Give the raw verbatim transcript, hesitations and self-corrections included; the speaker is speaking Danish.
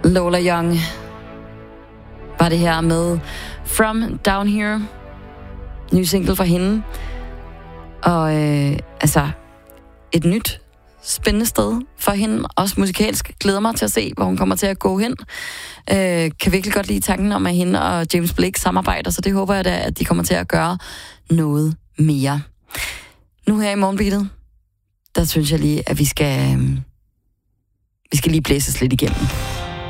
Lola Young var det her med From Down Here. Ny single fra hende. Og øh, altså, et nyt spændende sted for hende. Også musikalsk. Glæder mig til at se, hvor hun kommer til at gå hen. Øh, kan virkelig godt lide tanken om, at hende og James Blake samarbejder, så det håber jeg da, at de kommer til at gøre noget mere. Nu her i morgenbeatet, der synes jeg lige, at vi skal, øh, vi skal lige blæses lidt igennem.